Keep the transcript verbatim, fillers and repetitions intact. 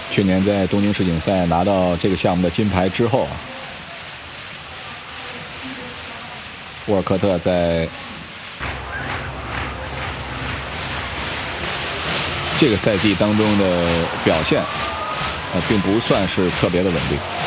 去年在东京世锦赛拿到这个项目的金牌之后啊，沃尔科特在这个赛季当中的表现，呃，并不算是特别的稳定。